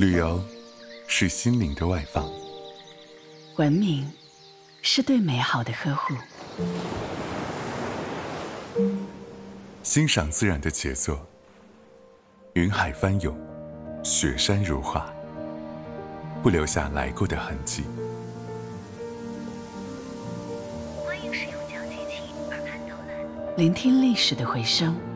旅游是心灵的外放， 文明是对美好的呵护， 欣赏自然的杰作，云海翻涌，雪山如画，不留下来过的痕迹。 欢迎使用脚机器耳畔导览， 聆听历史的回声。